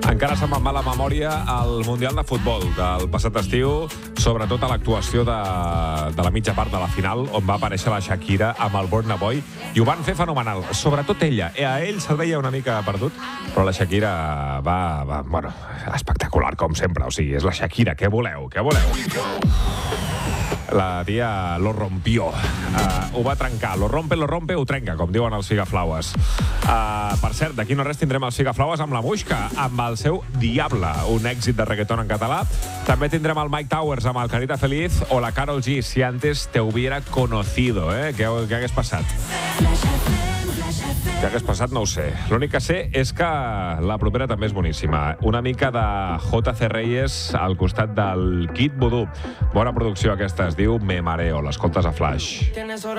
Encara se'm va la memòria al Mundial de Futbol del passat estiu, sobretot a l'actuació de la mitja part de la final, on va aparèixer la Shakira amb el Burna Boy, i ho van fer fenomenal. Sobretot ella. A ell se'l veia una mica perdut, però la Shakira va bueno, espectacular, com sempre. O sigui, és la Shakira. Què voleu? Què voleu? La tia lo rompió. Ho va trencar. Lo rompe, ho trenca, com diuen els Figaflaues. Per cert, d'aquí no res tindrem els Figaflaues amb la Muixca, amb el seu Diable, un èxit de reggaeton en català. També tindrem el Mike Towers amb el Carita Feliz o la Karol G, Si antes te hubiera conocido. Què hagués passat? Què hagués passat no ho sé. L'únic que sé és que la propera també és boníssima. Una mica de JC Reyes al costat del Kid Voodoo. Bona producció aquesta, es diu Me Mareo. L'escoltes a Flash.